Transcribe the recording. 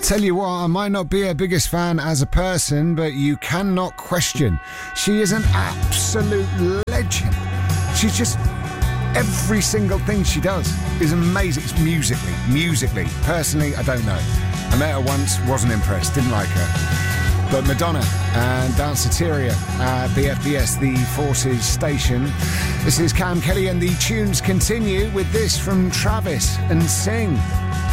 Tell you what, I might not be her biggest fan as a person, but you cannot question. She is an absolute legend. She's just... every single thing she does is amazing. It's musically. Personally, I don't know. I met her once, wasn't impressed, didn't like her. But Madonna and Danceteria at the FBS, the Forces station. This is Cam Kelly and the tunes continue with this from Travis and Sing.